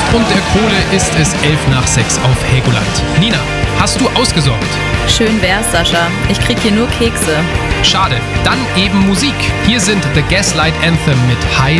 Und der Kohle ist es 5:11 auf Helgoland. Nina, hast du ausgesorgt? Schön wär's, Sascha. Ich krieg hier nur Kekse. Schade. Dann eben Musik. Hier sind The Gaslight Anthem mit High